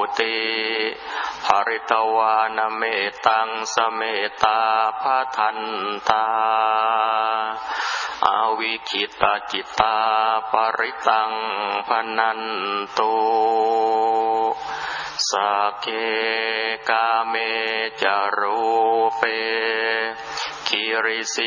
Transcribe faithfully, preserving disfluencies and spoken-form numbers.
ติภริตวานเมตังสเมตาภทันตาอาวิคิตาจิตาปริตังพนันตุสักเคกาเมจารูเปคิริสิ